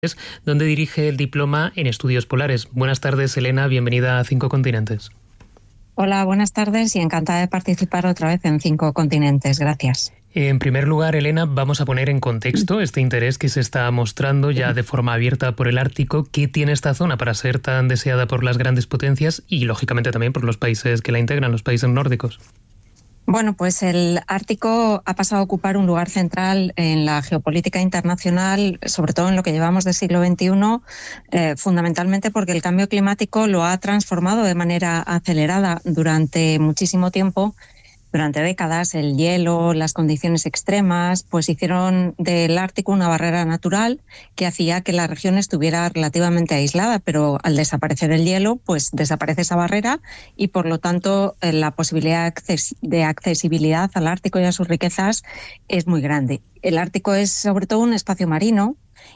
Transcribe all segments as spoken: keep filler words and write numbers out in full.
donde dirige el diploma en estudios polares. Buenas tardes, Elena, bienvenida a Cinco Continentes. Hola, buenas tardes y encantada de participar otra vez en Cinco Continentes. Gracias. En primer lugar, Elena, vamos a poner en contexto este interés que se está mostrando ya de forma abierta por el Ártico. ¿Qué tiene esta zona para ser tan deseada por las grandes potencias y, lógicamente, también por los países que la integran, los países nórdicos? Bueno, pues el Ártico ha pasado a ocupar un lugar central en la geopolítica internacional, sobre todo en lo que llevamos del siglo veintiuno, eh, fundamentalmente porque el cambio climático lo ha transformado de manera acelerada durante muchísimo tiempo. Durante décadas, el hielo, las condiciones extremas, pues hicieron del Ártico una barrera natural que hacía que la región estuviera relativamente aislada, pero al desaparecer el hielo, pues desaparece esa barrera y, por lo tanto, la posibilidad de accesibilidad al Ártico y a sus riquezas es muy grande. El Ártico es, sobre todo, un espacio marino.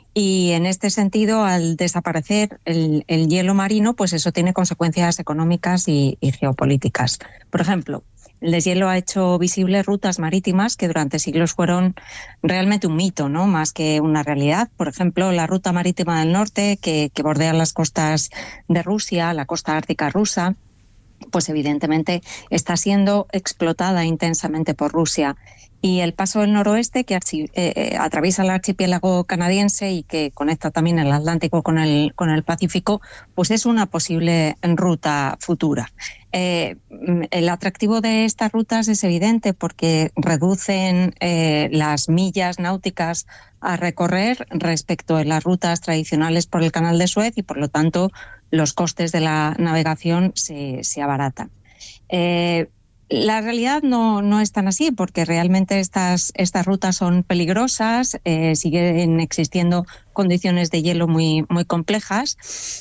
Y en este sentido, al desaparecer el, el hielo marino, pues eso tiene consecuencias económicas y, y geopolíticas. Por ejemplo, el deshielo ha hecho visibles rutas marítimas que durante siglos fueron realmente un mito, ¿no? Más que una realidad. Por ejemplo, la ruta marítima del norte que, que bordea las costas de Rusia, la costa ártica rusa, pues evidentemente está siendo explotada intensamente por Rusia. Y el paso del noroeste, que archi- eh, atraviesa el archipiélago canadiense y que conecta también el Atlántico con el, con el Pacífico, pues es una posible ruta futura. Eh, el atractivo de estas rutas es evidente porque reducen eh, las millas náuticas a recorrer respecto de las rutas tradicionales por el Canal de Suez y, por lo tanto, los costes de la navegación se, se abaratan. Eh, La realidad no, no es tan así, porque realmente estas, estas rutas son peligrosas, eh, siguen existiendo condiciones de hielo muy, muy complejas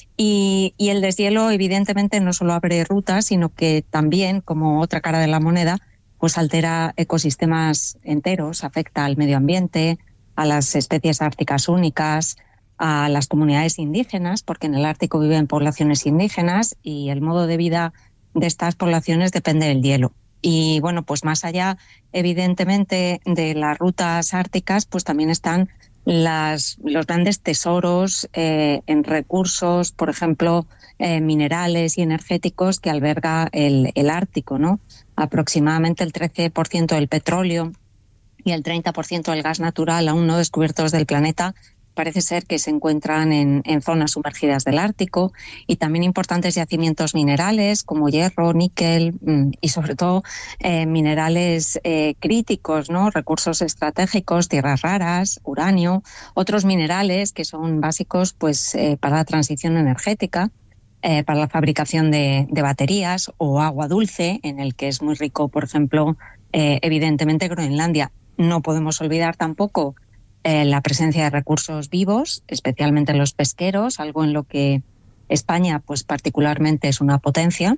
y, y el deshielo evidentemente no solo abre rutas, sino que también, como otra cara de la moneda, pues altera ecosistemas enteros, afecta al medio ambiente, a las especies árticas únicas, a las comunidades indígenas, porque en el Ártico viven poblaciones indígenas y el modo de vida de estas poblaciones depende del hielo. Y bueno, pues más allá, evidentemente, de las rutas árticas, pues también están las, los grandes tesoros eh, en recursos, por ejemplo, eh, minerales y energéticos que alberga el, el Ártico, ¿no? Aproximadamente el trece por ciento del petróleo y el treinta por ciento del gas natural aún no descubiertos del planeta parece ser que se encuentran en, en zonas sumergidas del Ártico, y también importantes yacimientos minerales como hierro, níquel mmm, y sobre todo eh, minerales eh, críticos, ¿no? Recursos estratégicos, tierras raras, uranio, otros minerales que son básicos pues eh, para la transición energética, eh, para la fabricación de, de baterías, o agua dulce, en el que es muy rico, por ejemplo, eh, evidentemente Groenlandia. No podemos olvidar tampoco Eh, la presencia de recursos vivos, especialmente los pesqueros, algo en lo que España pues particularmente es una potencia,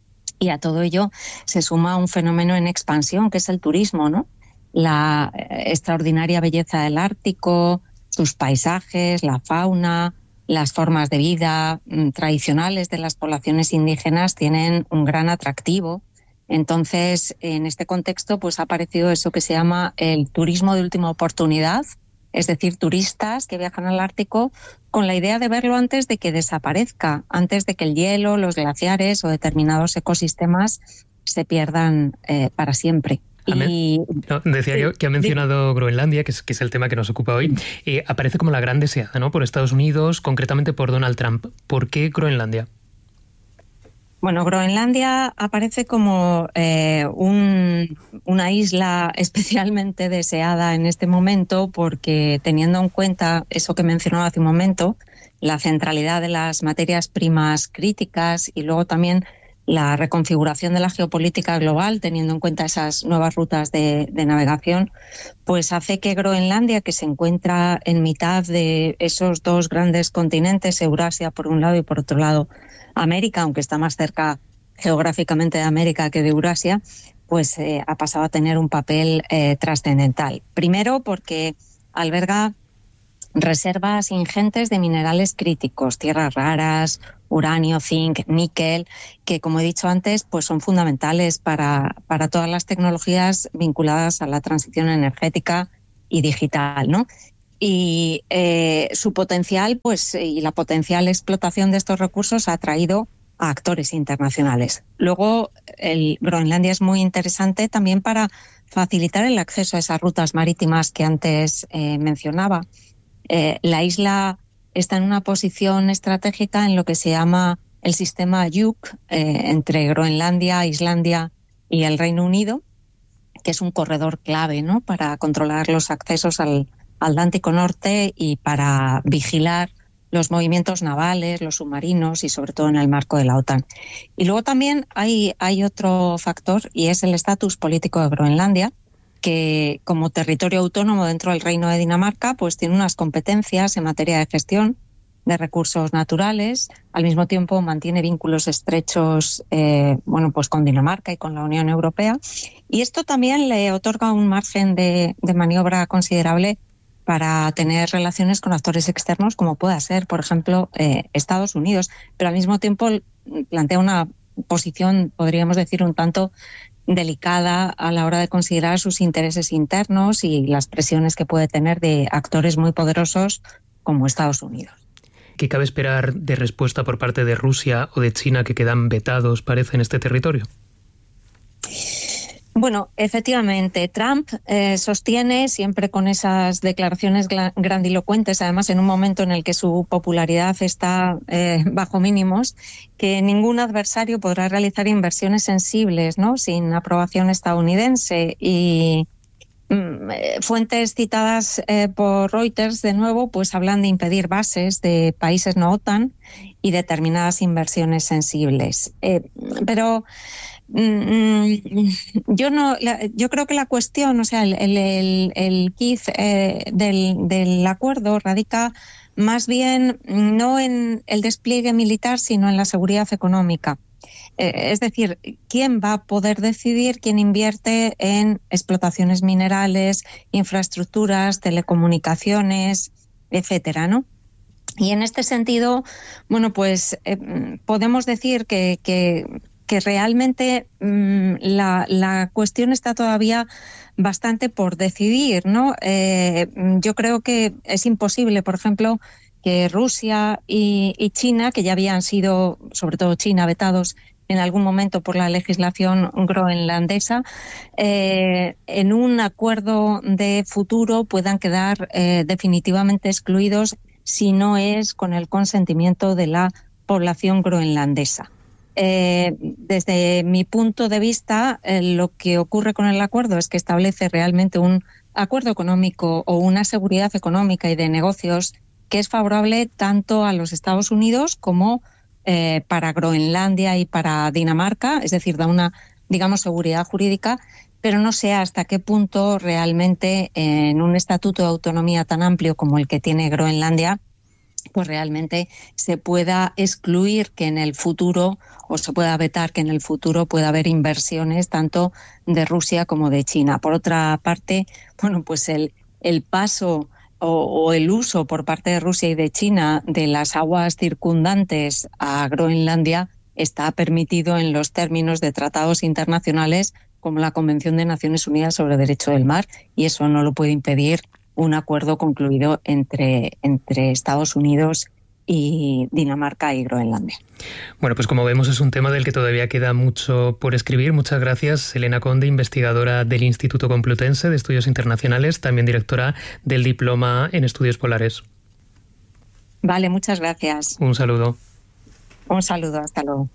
y a todo ello se suma un fenómeno en expansión que es el turismo, ¿no? La eh, extraordinaria belleza del Ártico, sus paisajes, la fauna, las formas de vida mm, tradicionales de las poblaciones indígenas tienen un gran atractivo. Entonces, en este contexto pues ha aparecido eso que se llama el turismo de última oportunidad. Es decir, turistas que viajan al Ártico con la idea de verlo antes de que desaparezca, antes de que el hielo, los glaciares o determinados ecosistemas se pierdan eh, para siempre. Y, no, decía yo que ha mencionado de, Groenlandia, que es, que es el tema que nos ocupa hoy. Eh, aparece como la gran deseada, ¿no? Por Estados Unidos, concretamente por Donald Trump. ¿Por qué Groenlandia? Bueno, Groenlandia aparece como eh, un, una isla especialmente deseada en este momento porque, teniendo en cuenta eso que mencionaba hace un momento, la centralidad de las materias primas críticas y luego también la reconfiguración de la geopolítica global, teniendo en cuenta esas nuevas rutas de, de navegación, pues hace que Groenlandia, que se encuentra en mitad de esos dos grandes continentes, Eurasia por un lado y por otro lado América, aunque está más cerca geográficamente de América que de Eurasia, pues eh, ha pasado a tener un papel eh, trascendental. Primero porque alberga reservas ingentes de minerales críticos, tierras raras, uranio, zinc, níquel, que, como he dicho antes, pues son fundamentales para, para todas las tecnologías vinculadas a la transición energética y digital, ¿no? y eh, su potencial, pues, y la potencial explotación de estos recursos ha atraído a actores internacionales. Luego, el Groenlandia es muy interesante también para facilitar el acceso a esas rutas marítimas que antes eh, mencionaba. Eh, la isla está en una posición estratégica en lo que se llama el sistema Yuk, eh, entre Groenlandia, Islandia y el Reino Unido, que es un corredor clave, ¿no?, para controlar los accesos al Atlántico Norte y para vigilar los movimientos navales, los submarinos y sobre todo en el marco de la OTAN. Y luego también hay, hay otro factor y es el estatus político de Groenlandia, que como territorio autónomo dentro del Reino de Dinamarca, pues tiene unas competencias en materia de gestión de recursos naturales, al mismo tiempo mantiene vínculos estrechos eh, bueno, pues con Dinamarca y con la Unión Europea, y esto también le otorga un margen de, de maniobra considerable para tener relaciones con actores externos como pueda ser, por ejemplo, eh, Estados Unidos, pero al mismo tiempo plantea una posición, podríamos decir, un tanto delicada a la hora de considerar sus intereses internos y las presiones que puede tener de actores muy poderosos como Estados Unidos. ¿Qué cabe esperar de respuesta por parte de Rusia o de China, que quedan vetados, parece, en este territorio? Bueno, efectivamente, Trump eh, sostiene, siempre con esas declaraciones grandilocuentes, además en un momento en el que su popularidad está eh, bajo mínimos, que ningún adversario podrá realizar inversiones sensibles, ¿no?, sin aprobación estadounidense. Y mm, fuentes citadas eh, por Reuters, de nuevo, pues hablan de impedir bases de países no OTAN y determinadas inversiones sensibles. Eh, pero Yo no, yo creo que la cuestión, o sea, el, el, el quid eh, del, del acuerdo radica más bien no en el despliegue militar, sino en la seguridad económica. Eh, es decir, ¿quién va a poder decidir quién invierte en explotaciones minerales, infraestructuras, telecomunicaciones, etcétera, ¿no? Y en este sentido, bueno, pues eh, podemos decir que, que que realmente mmm, la, la cuestión está todavía bastante por decidir, ¿no? Eh, yo creo que es imposible, por ejemplo, que Rusia y, y China, que ya habían sido, sobre todo China, vetados en algún momento por la legislación groenlandesa, eh, en un acuerdo de futuro puedan quedar eh, definitivamente excluidos si no es con el consentimiento de la población groenlandesa. Eh, desde mi punto de vista, eh, lo que ocurre con el acuerdo es que establece realmente un acuerdo económico o una seguridad económica y de negocios que es favorable tanto a los Estados Unidos como eh, para Groenlandia y para Dinamarca, es decir, da una, digamos, seguridad jurídica, pero no sé hasta qué punto realmente eh, en un estatuto de autonomía tan amplio como el que tiene Groenlandia, pues realmente se pueda excluir que en el futuro, o se pueda vetar que en el futuro pueda haber inversiones tanto de Rusia como de China. Por otra parte, bueno, pues el, el paso o, o el uso por parte de Rusia y de China de las aguas circundantes a Groenlandia está permitido en los términos de tratados internacionales como la Convención de Naciones Unidas sobre Derecho del Mar, y eso no lo puede impedir un acuerdo concluido entre, entre Estados Unidos y Dinamarca y Groenlandia. Bueno, pues como vemos es un tema del que todavía queda mucho por escribir. Muchas gracias, Elena Conde, investigadora del Instituto Complutense de Estudios Internacionales, también directora del Diploma en Estudios Polares. Vale, muchas gracias. Un saludo. Un saludo, hasta luego.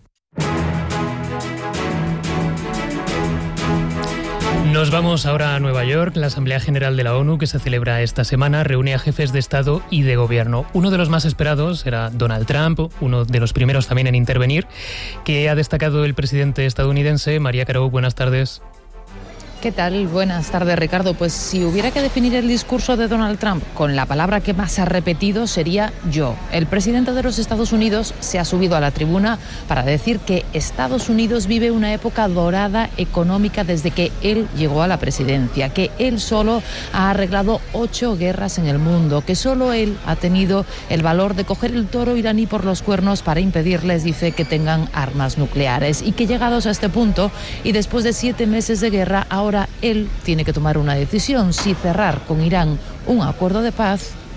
Nos vamos ahora a Nueva York. La Asamblea General de la ONU, que se celebra esta semana, reúne a jefes de Estado y de Gobierno. Uno de los más esperados era Donald Trump, uno de los primeros también en intervenir, que ha destacado el presidente estadounidense. María Caro, buenas tardes. ¿Qué tal? Buenas tardes, Ricardo. Pues si hubiera que definir el discurso de Donald Trump con la palabra que más ha repetido sería yo. El presidente de los Estados Unidos se ha subido a la tribuna para decir que Estados Unidos vive una época dorada económica desde que él llegó a la presidencia, que él solo ha arreglado ocho guerras en el mundo, que solo él ha tenido el valor de coger el toro iraní por los cuernos para impedirles, dice, que tengan armas nucleares, y que llegados a este punto y después de siete meses de guerra, ahora Ahora él tiene que tomar una decisión, si cerrar con Irán un acuerdo de paz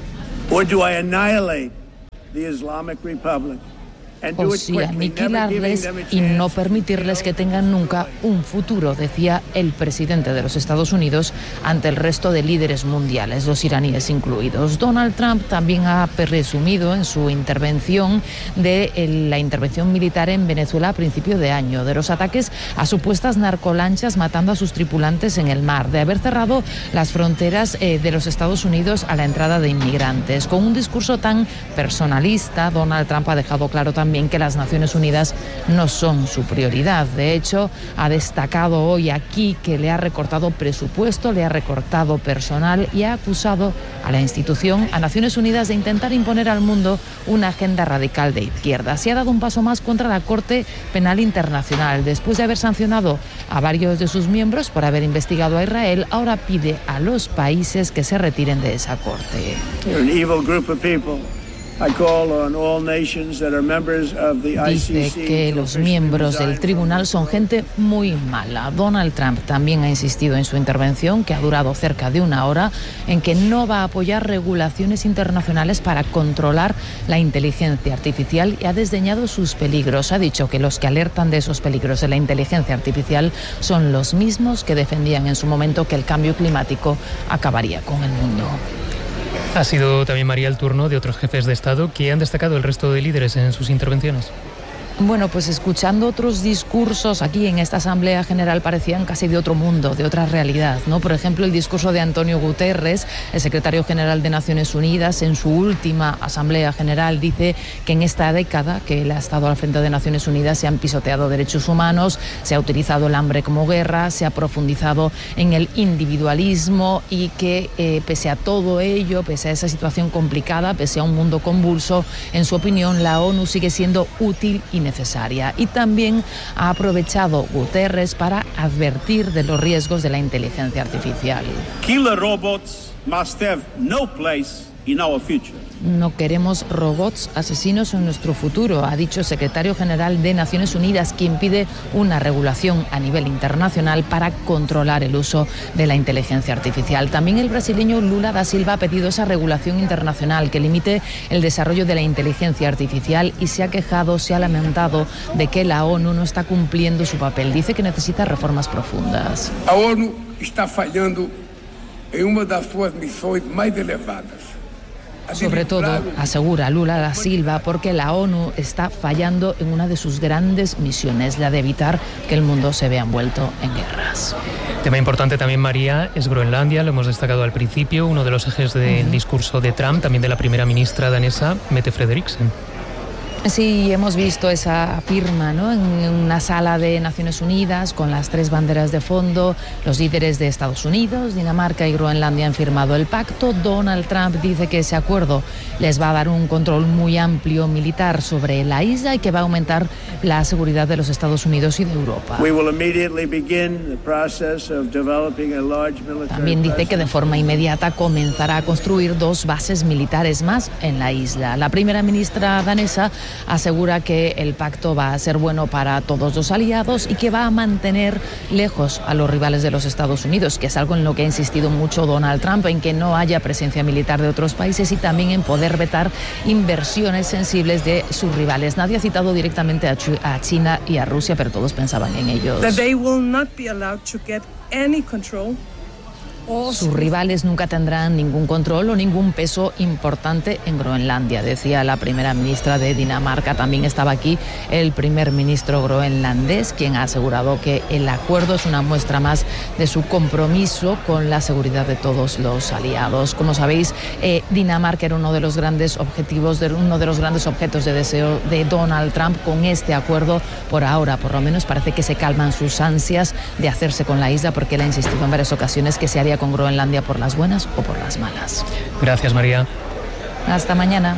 Or do I annihilate the Islamic Republic? O sí, aniquilarles y no permitirles que tengan nunca un futuro, decía el presidente de los Estados Unidos ante el resto de líderes mundiales, los iraníes incluidos. Donald Trump también ha presumido en su intervención de la intervención militar en Venezuela a principio de año, de los ataques a supuestas narcolanchas matando a sus tripulantes en el mar, de haber cerrado las fronteras eh, de los Estados Unidos a la entrada de inmigrantes. Con un discurso tan personalista, Donald Trump ha dejado claro también que las Naciones Unidas no son su prioridad. De hecho, ha destacado hoy aquí que le ha recortado presupuesto, le ha recortado personal y ha acusado a la institución, a Naciones Unidas, de intentar imponer al mundo una agenda radical de izquierda. Se ha dado un paso más contra la Corte Penal Internacional. Después de haber sancionado a varios de sus miembros por haber investigado a Israel, ahora pide a los países que se retiren de esa corte. Dice que los miembros del tribunal son gente muy mala. Donald Trump también ha insistido en su intervención, que ha durado cerca de una hora, en que no va a apoyar regulaciones internacionales para controlar la inteligencia artificial y ha desdeñado sus peligros. Ha dicho que los que alertan de esos peligros de la inteligencia artificial son los mismos que defendían en su momento que el cambio climático acabaría con el mundo. Ha sido también, María, el turno de otros jefes de Estado que han destacado el resto de líderes en sus intervenciones. Bueno, pues escuchando otros discursos aquí en esta Asamblea General parecían casi de otro mundo, de otra realidad, ¿no? Por ejemplo, el discurso de Antonio Guterres, el secretario general de Naciones Unidas, en su última Asamblea General dice que en esta década que él ha estado al frente de Naciones Unidas se han pisoteado derechos humanos, se ha utilizado el hambre como guerra, se ha profundizado en el individualismo y que eh, pese a todo ello, pese a esa situación complicada, pese a un mundo convulso, en su opinión la ONU sigue siendo útil y necesaria. Y también ha aprovechado Guterres para advertir de los riesgos de la inteligencia artificial. Killer robots must have no place in our future. No queremos robots asesinos en nuestro futuro, ha dicho el secretario general de Naciones Unidas, quien pide una regulación a nivel internacional para controlar el uso de la inteligencia artificial. También el brasileño Lula da Silva ha pedido esa regulación internacional que limite el desarrollo de la inteligencia artificial y se ha quejado, se ha lamentado de que la ONU no está cumpliendo su papel. Dice que necesita reformas profundas. La ONU está fallando en una de sus misiones más elevadas. Sobre todo, asegura Lula da Silva, porque la ONU está fallando en una de sus grandes misiones, la de evitar que el mundo se vea envuelto en guerras. Tema importante también, María, es Groenlandia, lo hemos destacado al principio, uno de los ejes del uh-huh. discurso de Trump, también de la primera ministra danesa, Mette Frederiksen. Sí, hemos visto esa firma, ¿no?, en una sala de Naciones Unidas con las tres banderas de fondo. Los líderes de Estados Unidos, Dinamarca y Groenlandia han firmado el pacto. Donald Trump dice que ese acuerdo les va a dar un control muy amplio militar sobre la isla y que va a aumentar la seguridad de los Estados Unidos y de Europa. También dice que de forma inmediata comenzará a construir dos bases militares más en la isla. La primera ministra danesa asegura que el pacto va a ser bueno para todos los aliados y que va a mantener lejos a los rivales de los Estados Unidos, que es algo en lo que ha insistido mucho Donald Trump, en que no haya presencia militar de otros países y también en poder vetar inversiones sensibles de sus rivales. Nadie ha citado directamente a China y a Rusia, pero todos pensaban en ellos. That they will not be allowed to get any control. Sus rivales nunca tendrán ningún control o ningún peso importante en Groenlandia, decía la primera ministra de Dinamarca. También estaba aquí el primer ministro groenlandés, quien ha asegurado que el acuerdo es una muestra más de su compromiso con la seguridad de todos los aliados. Como sabéis, eh, Dinamarca era uno de los grandes objetivos, de, uno de los grandes objetos de deseo de Donald Trump. Con este acuerdo, por ahora, por lo menos, parece que se calman sus ansias de hacerse con la isla, porque él ha insistido en varias ocasiones que se haría con Groenlandia por las buenas o por las malas. Gracias, María. Hasta mañana.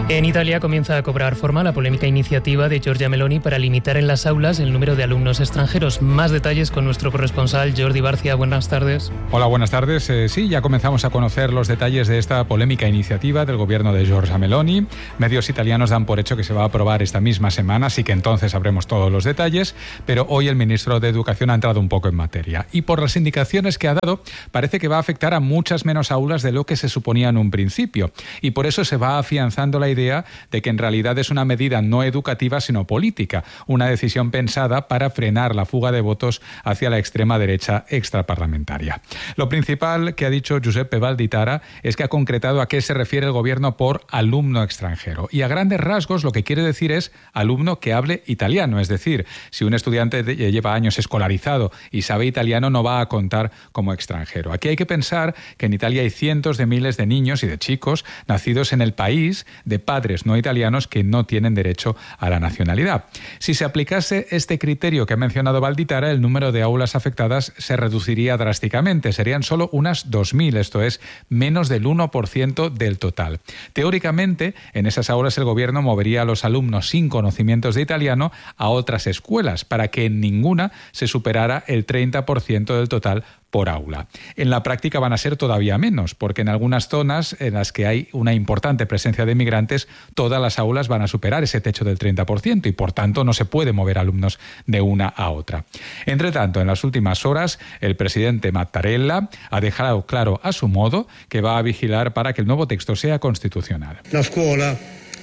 En Italia comienza a cobrar forma la polémica iniciativa de Giorgia Meloni para limitar en las aulas el número de alumnos extranjeros. Más detalles con nuestro corresponsal Jordi Barcia. Buenas tardes. Hola, buenas tardes. Eh, sí, ya comenzamos a conocer los detalles de esta polémica iniciativa del gobierno de Giorgia Meloni. Medios italianos dan por hecho que se va a aprobar esta misma semana, así que entonces sabremos todos los detalles, pero hoy el ministro de Educación ha entrado un poco en materia. Y por las indicaciones que ha dado, parece que va a afectar a muchas menos aulas de lo que se suponía en un principio. Y por eso se va afianzando la idea de que en realidad es una medida no educativa sino política, una decisión pensada para frenar la fuga de votos hacia la extrema derecha extraparlamentaria. Lo principal que ha dicho Giuseppe Valditara es que ha concretado a qué se refiere el gobierno por alumno extranjero, y a grandes rasgos lo que quiere decir es alumno que hable italiano, es decir, si un estudiante lleva años escolarizado y sabe italiano no va a contar como extranjero. Aquí hay que pensar que en Italia hay cientos de miles de niños y de chicos nacidos en el país de padres no italianos que no tienen derecho a la nacionalidad. Si se aplicase este criterio que ha mencionado Valditara, el número de aulas afectadas se reduciría drásticamente. Serían solo unas dos mil, esto es, menos del uno por ciento del total. Teóricamente, en esas aulas el gobierno movería a los alumnos sin conocimientos de italiano a otras escuelas para que en ninguna se superara el treinta por ciento del total por aula. En la práctica van a ser todavía menos, porque en algunas zonas en las que hay una importante presencia de migrantes, todas las aulas van a superar ese techo del treinta por ciento y por tanto no se puede mover alumnos de una a otra. Entre tanto, en las últimas horas, el presidente Mattarella ha dejado claro a su modo que va a vigilar para que el nuevo texto sea constitucional. La escuela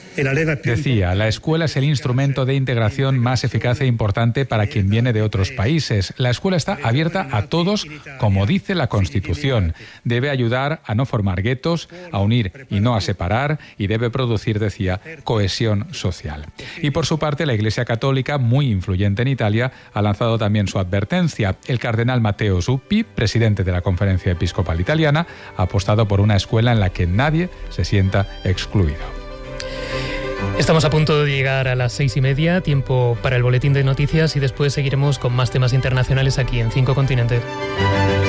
Decía, la escuela es el instrumento de integración más eficaz e importante para quien viene de otros países. La escuela está abierta a todos, como dice la Constitución. Debe ayudar a no formar guetos, a unir y no a separar, y debe producir, decía, cohesión social. Y por su parte, la Iglesia Católica, muy influyente en Italia, ha lanzado también su advertencia. El cardenal Matteo Zuppi, presidente de la Conferencia Episcopal Italiana, ha apostado por una escuela en la que nadie se sienta excluido. Estamos a punto de llegar a las seis y media, tiempo para el boletín de noticias y después seguiremos con más temas internacionales aquí en Cinco Continentes.